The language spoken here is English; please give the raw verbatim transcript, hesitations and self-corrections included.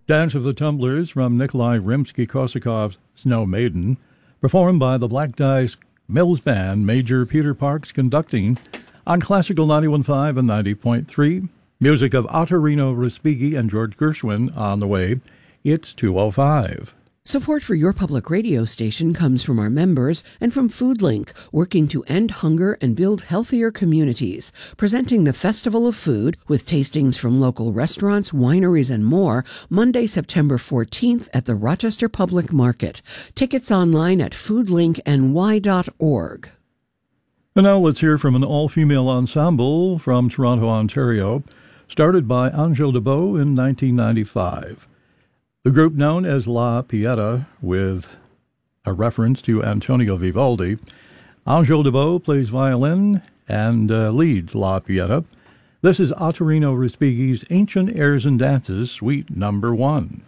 Dance of the Tumblers from Nikolai Rimsky-Korsakov's Snow Maiden, performed by the Black Dice Mills Band, Major Peter Parks conducting on Classical ninety-one point five and ninety point three. Music of Ottorino Respighi and George Gershwin on the way. It's two oh five. Support for your public radio station comes from our members and from FoodLink, working to end hunger and build healthier communities. Presenting the Festival of Food with tastings from local restaurants, wineries, and more, Monday, September fourteenth at the Rochester Public Market. Tickets online at food link n y dot org. And now let's hear from an all-female ensemble from Toronto, Ontario, started by Angèle Debow in nineteen ninety-five. The group known as La Pieta, with a reference to Antonio Vivaldi. Angèle Debow plays violin and uh, leads La Pieta. This is Ottorino Respighi's Ancient Airs and Dances, Suite Number One.